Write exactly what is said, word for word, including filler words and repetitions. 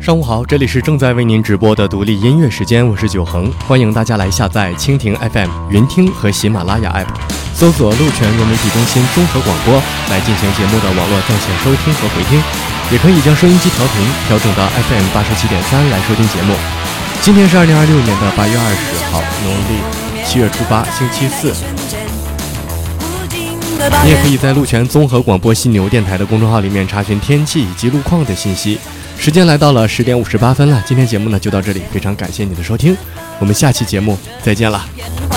上午好，这里是正在为您直播的独立音乐时间，我是九恒，欢迎大家来下载蜻蜓 F M、云听和喜马拉雅 App， 搜索鹿泉融媒体中心综合广播来进行节目的网络在线收听和回听，也可以将收音机调频调整到 F M 八十七点三来收听节目。今天是二零二六年的八月二十号，农历七月初八，星期四。你也可以在鹿泉综合广播犀牛电台的公众号里面查询天气以及路况的信息。时间来到了十点五十八分了，今天节目呢就到这里，非常感谢你的收听，我们下期节目再见了。